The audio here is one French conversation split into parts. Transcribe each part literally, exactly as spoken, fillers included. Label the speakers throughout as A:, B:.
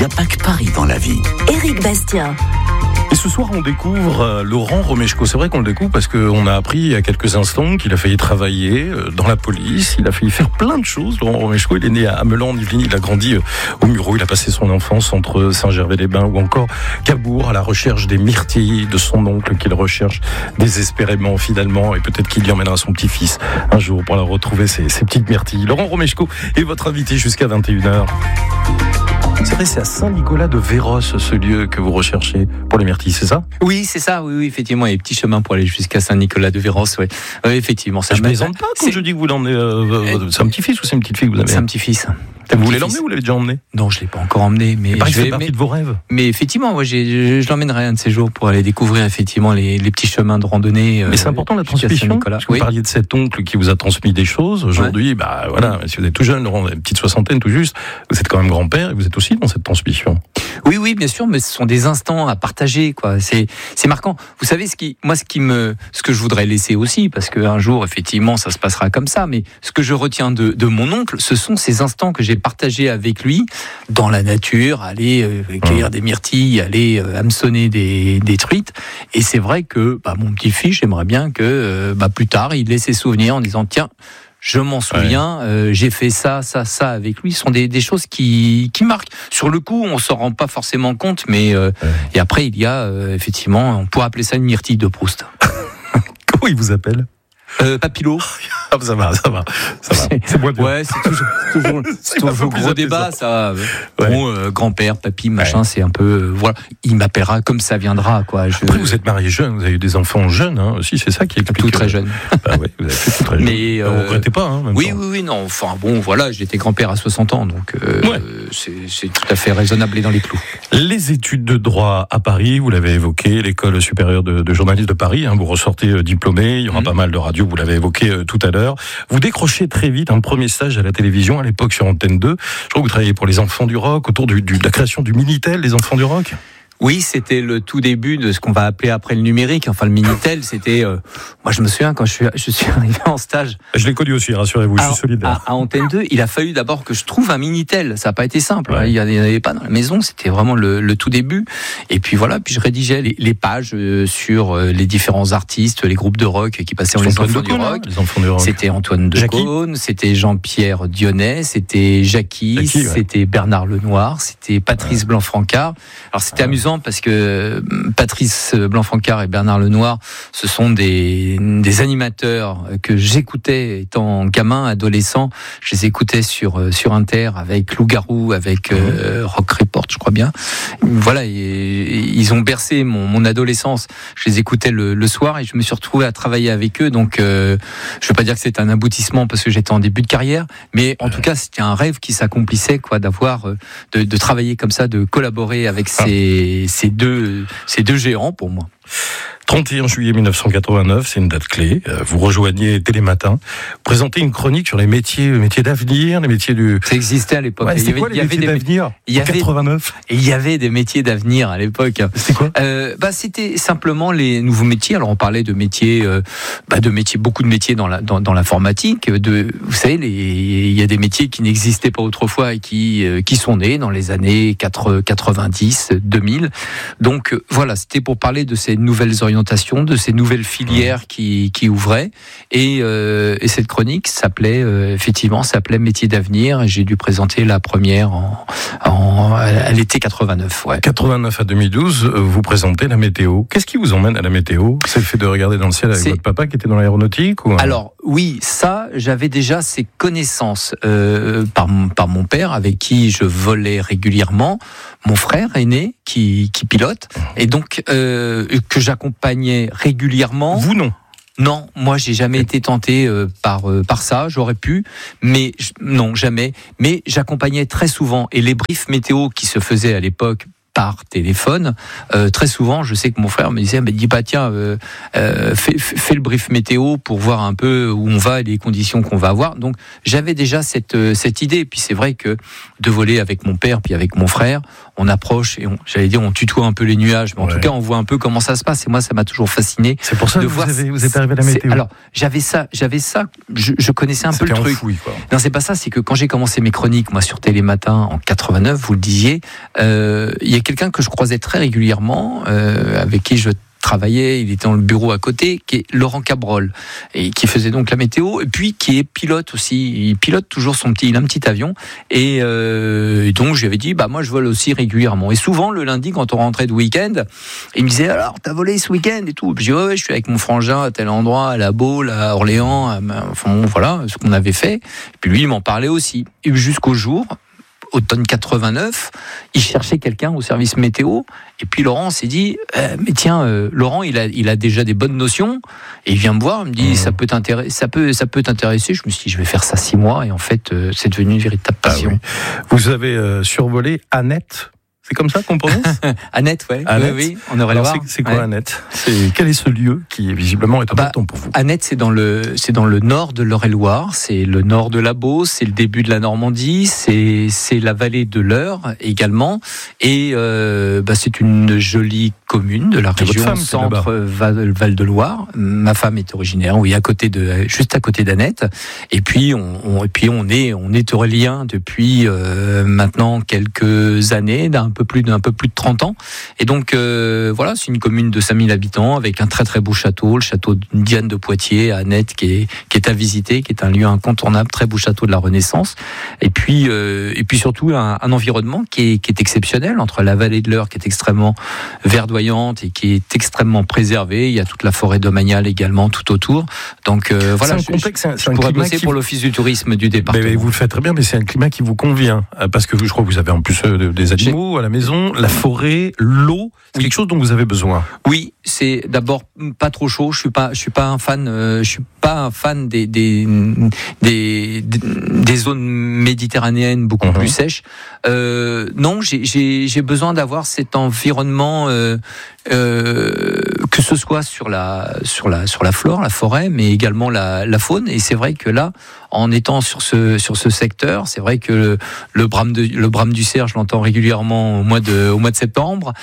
A: n'y a pas que Paris dans la vie.
B: Éric Bastien.
C: Et ce soir, on découvre euh, Laurent Romeshko. C'est vrai qu'on le découvre parce qu'on a appris il y a quelques instants qu'il a failli travailler euh, dans la police. Il a failli faire plein de choses. Laurent Romeshko, il est né à Amelan, en Yvelines. Il a grandi euh, au Mureau. Il a passé son enfance entre Saint-Gervais-les-Bains ou encore Cabourg, à la recherche des myrtilles de son oncle qu'il recherche désespérément, finalement. Et peut-être qu'il y emmènera son petit-fils un jour pour la retrouver, ses, ses petites myrtilles. Laurent Romeshko est votre invité jusqu'à vingt et une heures. C'est vrai, c'est à Saint-Nicolas-de-Véros, ce lieu que vous recherchez pour les myrtilles, c'est ça ?
D: Oui, c'est ça, oui, oui, effectivement. Il y a des petits chemins pour aller jusqu'à Saint-Nicolas-de-Véros, oui. Oui, effectivement. Ça
C: je ne plaisante pas quand
D: c'est...
C: je dis que vous l'emmenez. Euh, c'est un petit-fils ou c'est une petite fille que vous avez ?
D: C'est un petit-fils.
C: Vous voulez l'emmener ou vous l'avez déjà emmené ?
D: Non, je ne l'ai pas encore emmené. Mais
C: je
D: vais,
C: fait partie
D: mais,
C: de vos rêves.
D: Mais effectivement, ouais, j'ai, je, je l'emmènerai un de ces jours pour aller découvrir effectivement les, les petits chemins de randonnée.
C: Mais c'est important la transmission. Parce que oui. Vous parliez de cet oncle qui vous a transmis des choses. Aujourd'hui, ouais. bah voilà, si vous êtes tout jeune, Laurent, une petite soixantaine tout juste, vous êtes quand même grand-père et vous êtes aussi dans cette transmission.
D: Oui, oui, bien sûr, mais ce sont des instants à partager, quoi. C'est, c'est marquant. Vous savez, ce qui, moi, ce qui me, ce que je voudrais laisser aussi, parce qu'un jour, effectivement, ça se passera comme ça, mais ce que je retiens de, de mon oncle, ce sont ces instants que j'ai partagés avec lui, dans la nature, aller euh, cueillir mmh. des myrtilles, aller euh, hameçonner des, des truites. Et c'est vrai que, bah, mon petit-fils, j'aimerais bien que, euh, bah, plus tard, il ait ses souvenirs en disant, tiens, je m'en souviens, ouais. euh, j'ai fait ça, ça, ça avec lui. Ce sont des, des choses qui, qui marquent. Sur le coup, on s'en rend pas forcément compte, mais euh, ouais. et après, il y a euh, effectivement, on pourrait appeler ça une myrtille de Proust.
C: Comment il vous appelle ?
D: Euh, Papillot.
C: Ah, ça va, ça va, ça va.
D: C'est moins bien. Ouais, c'est toujours, c'est toujours, c'est toujours gros débat, ça. Ouais. Bon, euh, grand-père, papy, machin, ouais. c'est un peu, euh, voilà. Il m'appellera comme ça viendra, quoi. Je...
C: Après, vous êtes marié jeune, vous avez eu des enfants jeunes, hein. Si, c'est ça qui explique.
D: Tout très jeune.
C: Bah ouais, vous avez tout très jeune.
D: Mais, euh,
C: vous ne regrettez pas, hein, même
D: Oui,
C: temps.
D: oui, oui, non. Enfin, bon, voilà, j'étais grand-père à soixante ans, donc, euh, ouais. c'est, c'est tout à fait raisonnable et dans les clous.
C: Les études de droit à Paris, vous l'avez évoqué, l'école supérieure de, de journalisme de Paris, hein, vous ressortez euh, diplômé, il y aura mmh. pas mal de radios, vous l'avez évoqué euh, tout à l'heure. Vous décrochez très vite un premier stage à la télévision, à l'époque sur Antenne deux. Je crois que vous travailliez pour les enfants du rock, autour du, du, de la création du Minitel, les enfants du rock.
D: Oui, c'était le tout début de ce qu'on va appeler après le numérique. Enfin, le Minitel, c'était... Euh, moi, je me souviens, quand je suis, je suis arrivé en stage...
C: Je l'ai connu aussi, rassurez-vous, je suis solidaire.
D: À, à Antenne deux, il a fallu d'abord que je trouve un Minitel. Ça n'a pas été simple. Ouais. Hein, il n'y en avait pas dans la maison. C'était vraiment le, le tout début. Et puis voilà, puis je rédigeais les, les pages euh, sur euh, les différents artistes, les groupes de rock qui passaient en les enfants, du rock.
C: les enfants du rock.
D: C'était Antoine Decaune, c'était Jean-Pierre Dionnet, c'était Jackie, Jackie ouais. c'était Bernard Lenoir, c'était Patrice ouais. Blanc-Francard. Alors, c'était ouais. amusant parce que Patrice Blanc-Francard et Bernard Lenoir, ce sont des, des animateurs que j'écoutais étant gamin, adolescent. Je les écoutais sur, sur Inter avec Loup-Garou, avec euh, Rock Report, je crois bien. Voilà, et, et ils ont bercé mon, mon adolescence. Je les écoutais le, le soir et je me suis retrouvé à travailler avec eux. Donc, euh, je ne veux pas dire que c'était un aboutissement parce que j'étais en début de carrière, mais en tout cas, c'était un rêve qui s'accomplissait, quoi, d'avoir, de, de travailler comme ça, de collaborer avec ces, ces deux, ces deux géants pour moi.
C: trente et un juillet mille neuf cent quatre-vingt-neuf, c'est une date clé. Vous rejoignez Télématin, vous présentez une chronique sur les métiers, les métiers d'avenir, les métiers du...
D: Ça existait à l'époque.
C: Ouais, c'était quoi les métiers d'avenir
D: Il y avait
C: quatre-vingt-neuf.
D: Et il y avait des métiers d'avenir à l'époque.
C: C'était quoi
D: euh, bah, c'était simplement les nouveaux métiers. Alors on parlait de métiers, euh, bah, de métiers, beaucoup de métiers dans la dans, dans l'informatique. De, vous savez, les, il y a des métiers qui n'existaient pas autrefois et qui euh, qui sont nés dans les années quatre-vingt-dix, deux mille. Donc euh, voilà, c'était pour parler de ces nouvelles orientations, de ces nouvelles filières qui, qui ouvraient. Et, euh, et cette chronique s'appelait, euh, effectivement, s'appelait Métiers d'avenir. Et j'ai dû présenter la première en, en, à l'été quatre-vingt-neuf. Ouais.
C: quatre-vingt-neuf à deux mille douze, vous présentez la météo. Qu'est-ce qui vous emmène à la météo ? C'est le fait de regarder dans le ciel avec C'est... votre papa qui était dans l'aéronautique ou...
D: Alors, oui, ça, j'avais déjà ces connaissances euh, par, par mon père, avec qui je volais régulièrement, mon frère aîné qui, qui pilote, et donc euh, que j'accompagnais régulièrement.
C: Vous non ?
D: Non, moi j'ai jamais été tenté euh, par euh, par ça, j'aurais pu, mais j- non, jamais. Mais j'accompagnais très souvent, et les briefs météo qui se faisaient à l'époque par téléphone. Euh, très souvent, je sais que mon frère me disait, mais dis pas tiens, euh, euh, fais, fais le brief météo pour voir un peu où on va et les conditions qu'on va avoir. Donc j'avais déjà cette cette idée. Puis c'est vrai que de voler avec mon père, puis avec mon frère, on approche et on, j'allais dire, on tutoie un peu les nuages, mais en ouais. tout cas, on voit un peu comment ça se passe. Et moi, ça m'a toujours fasciné.
C: C'est pour ça
D: de
C: que
D: voir
C: vous, avez, vous êtes arrivé à la météo.
D: Alors j'avais ça, j'avais ça. Je, je connaissais un C'était peu le truc.
C: Enfoui, quoi.
D: Non, c'est pas ça. C'est que quand j'ai commencé mes chroniques, moi sur Télématin en quatre-vingt-neuf, vous le disiez, euh, il y a quelqu'un que je croisais très régulièrement, euh, avec qui je travaillait, il était dans le bureau à côté, qui est Laurent Cabrol, et qui faisait donc la météo, et puis qui est pilote aussi. Il pilote toujours son petit, il a un petit avion, et, euh, et donc je lui avais dit, bah moi je vole aussi régulièrement. Et souvent le lundi, quand on rentrait de week-end, il me disait, alors t'as volé ce week-end et tout. Et puis je dis, ouais, je suis avec mon frangin à tel endroit, à La Baule, à Orléans, à, enfin bon, voilà ce qu'on avait fait. Et puis lui, il m'en parlait aussi. Et jusqu'au jour, automne quatre-vingt-neuf, il cherchait quelqu'un au service météo, et puis Laurent s'est dit, euh, mais tiens, euh, Laurent, il a, il a déjà des bonnes notions, et il vient me voir, il me dit, mmh. ça peut t'intéresser, ça peut, ça peut t'intéresser. Je me suis dit, je vais faire ça six mois, et en fait, euh, c'est devenu une véritable passion.
C: Ah oui. Vous avez euh, survolé Annette. C'est comme ça qu'on prononce
D: Annette, ouais.
C: Annette.
D: Oui, oui, on aurait le voir.
C: C'est, c'est quoi
D: ouais.
C: Annette c'est, Quel est ce lieu qui visiblement est important bah, pour vous?
D: Annette, c'est dans le c'est dans le nord de l'Eure-et-Loire, c'est le nord de la Beauce, c'est le début de la Normandie, c'est c'est la vallée de l'Eure également, et euh, bah, c'est une jolie commune de la
C: c'est
D: région
C: femme,
D: centre Val, Val de Loire. Ma femme est originaire, oui, à côté de juste à côté d'Annette, et puis on, on et puis on est on est aurélien depuis euh, maintenant quelques années, d'un peu plus d'un peu plus de trente ans, et donc euh, voilà, c'est une commune de cinq mille habitants avec un très très beau château, le château Diane de Poitiers à Annette, qui est qui est à visiter, qui est un lieu incontournable, très beau château de la Renaissance, et puis euh, et puis surtout un, un environnement qui est qui est exceptionnel, entre la vallée de l'Eure qui est extrêmement verdoyante et qui est extrêmement préservée, il y a toute la forêt domaniale également tout autour, donc euh, voilà,
C: c'est un contexte, c'est un,
D: je,
C: c'est
D: je pourrais bosser
C: qui...
D: pour l'office du tourisme du département.
C: Mais, mais vous le faites très bien, mais c'est un climat qui vous convient, parce que je crois que vous avez en plus euh, des animaux J'ai... à la maison, la forêt, l'eau, c'est oui. quelque chose dont vous avez besoin.
D: Oui, c'est d'abord pas trop chaud. Je suis pas, je suis pas un fan. Euh, je suis pas un fan des des des, des zones méditerranéennes beaucoup mmh. plus sèches. Euh, non, j'ai j'ai j'ai besoin d'avoir cet environnement. Euh, Euh, que ce soit sur la sur la sur la flore, la forêt, mais également la, la faune. Et c'est vrai que là, en étant sur ce sur ce secteur, c'est vrai que le, le brame de le brame du cerf, je l'entends régulièrement au mois de au mois de septembre.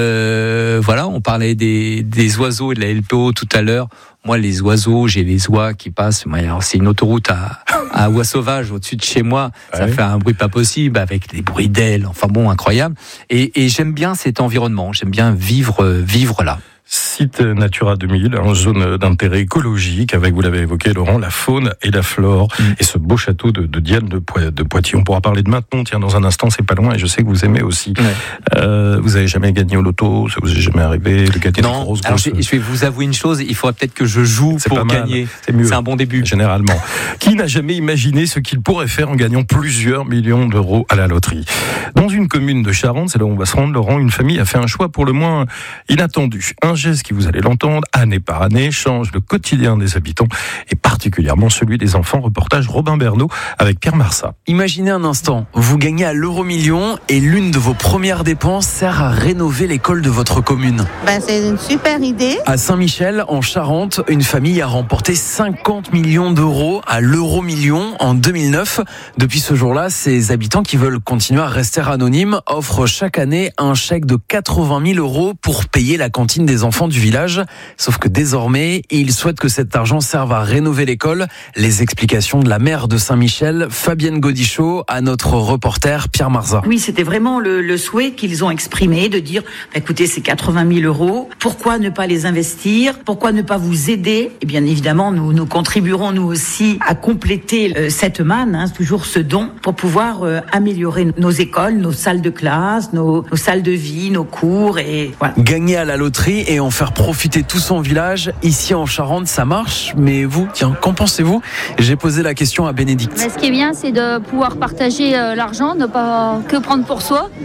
D: Euh, voilà, on parlait des des oiseaux et de la L P O tout à l'heure. Moi, les oiseaux, j'ai les oies qui passent. Alors, c'est une autoroute à, à oies sauvages au-dessus de chez moi. Ça ouais. fait un bruit pas possible, avec des bruits d'ailes. Enfin bon, incroyable. Et, et j'aime bien cet environnement. J'aime bien vivre, vivre là.
C: Site Natura deux mille, en zone d'intérêt écologique, avec, vous l'avez évoqué Laurent, la faune et la flore, mmh. et ce beau château de, de Diane de, Po- de Poitiers. On pourra parler de Maintenon, tiens, dans un instant, c'est pas loin, et je sais que vous aimez aussi. Ouais. Euh, vous avez jamais gagné au loto, ça vous est jamais arrivé, le gagner
D: non,
C: des grosses,
D: alors
C: grosses...
D: Je, je vais vous avouer une chose, il faudrait peut-être que je joue
C: c'est
D: pour gagner.
C: C'est mieux.
D: C'est un bon début.
C: Généralement. Qui n'a jamais imaginé ce qu'il pourrait faire en gagnant plusieurs millions d'euros à la loterie? Dans une commune de Charente, c'est là où on va se rendre, Laurent, une famille a fait un choix pour le moins inattendu. Un geste qui, vous allez l'entendre, année par année, change le quotidien des habitants et particulièrement celui des enfants. Reportage Robin Bernot avec Pierre Marsat.
A: Imaginez un instant, vous gagnez à l'euro million et l'une de vos premières dépenses sert à rénover l'école de votre commune.
B: Ben, c'est une super idée.
A: À Saint-Michel, en Charente, une famille a remporté cinquante millions d'euros à l'euro million en deux mille neuf. Depuis ce jour-là, ces habitants qui veulent continuer à rester anonymes offrent chaque année un chèque de quatre-vingt mille euros pour payer la cantine des enfants du village. Sauf que désormais, ils souhaitent que cet argent serve à rénover l'école. Les explications de la maire de Saint-Michel, Fabienne Godichaud, à notre reporter Pierre Marsat.
E: Oui, c'était vraiment le, le souhait qu'ils ont exprimé de dire, bah, écoutez, c'est quatre-vingt mille euros. Pourquoi ne pas les investir? Pourquoi ne pas vous aider? Et bien évidemment, nous, nous contribuerons nous aussi à compléter euh, cette manne, hein, toujours ce don, pour pouvoir euh, améliorer nos écoles, nos salles de classe, nos, nos salles de vie, nos cours et voilà.
A: Gagner à la loterie et en faire profiter tout son village, ici en Charente, ça marche. Mais vous, tiens, qu'en pensez-vous? J'ai posé la question à Bénédicte.
F: Mais ce qui est bien, c'est de pouvoir partager euh, l'argent, ne pas que prendre pour soi.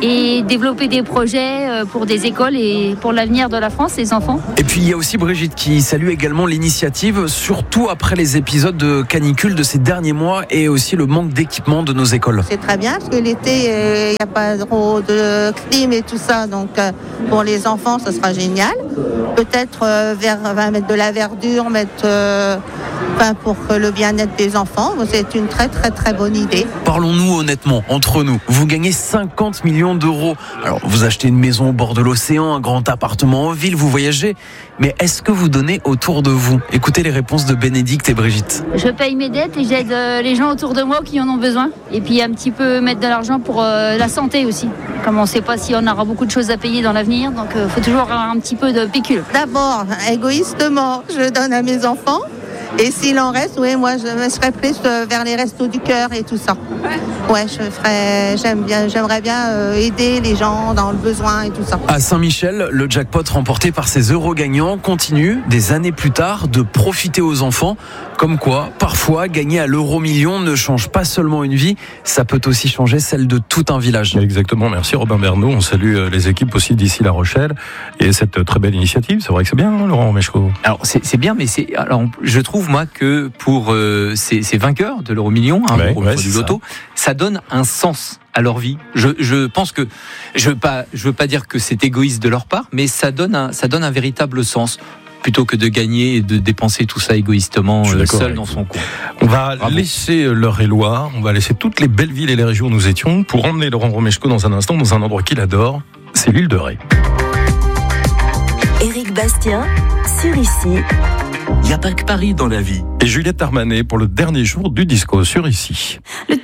F: et développer des projets pour des écoles et pour l'avenir de la France, les enfants.
A: Et puis il y a aussi Brigitte qui salue également l'initiative, surtout après les épisodes de canicule de ces derniers mois et aussi le manque d'équipement de nos écoles.
B: C'est très bien parce que l'été, il euh, n'y a pas trop de clim et tout ça, donc euh, pour les enfants, ce sera génial. Peut-être euh, vers, va mettre de la verdure, mettre, euh, enfin, pour le bien-être des enfants. C'est une très très très bonne idée.
A: Parlons-nous honnêtement, entre nous. Vous gagnez cinquante millions d'euros. Alors vous achetez une maison au bord de l'océan, un grand appartement en ville, vous voyagez. Mais est-ce que vous donnez autour de vous? Écoutez les réponses de Bénédicte et Brigitte.
F: Je paye mes dettes et j'aide les gens autour de moi qui en ont besoin. Et puis un petit peu mettre de l'argent pour euh, la santé aussi. Comme on ne sait pas si on aura beaucoup de choses à payer dans l'avenir, donc il euh, faut toujours avoir un petit peu de pécule.
B: D'abord, égoïstement, je donne à mes enfants. Et s'il en reste, oui, moi je me serais plus vers les restos du cœur et tout ça. Ouais, je ferais, j'aime bien, j'aimerais bien euh, aider les gens dans le besoin et tout ça.
A: À Saint-Michel, le jackpot remporté par ces heureux gagnants continue, des années plus tard, de profiter aux enfants. Comme quoi, parfois, gagner à l'euro million ne change pas seulement une vie, ça peut aussi changer celle de tout un village.
C: Exactement, merci Robin Bernot. On salue les équipes aussi d'ici La Rochelle et cette très belle initiative. C'est vrai que c'est bien, hein, Laurent Romeshko.
D: Alors c'est, c'est bien, mais c'est, alors je trouve moi que pour euh, ces, ces vainqueurs de l'euro million, hein,
C: ouais,
D: pour
C: ouais,
D: du loto, ça. ça donne un sens à leur vie. Je, je pense que je veux pas, je veux pas dire que c'est égoïste de leur part, mais ça donne un, ça donne un véritable sens. Plutôt que de gagner et de dépenser tout ça égoïstement seul dans son coin.
C: On va
D: Bravo.
C: laisser l'Eure-et-Loire, on va laisser toutes les belles villes et les régions où nous étions pour emmener Laurent Romeshko dans un instant dans un endroit qu'il adore, c'est l'île de Ré.
G: Éric Bastien, sur Ici. Il n'y a pas que Paris dans la vie.
C: Et Juliette Armanet pour le dernier jour du disco sur Ici.
G: Le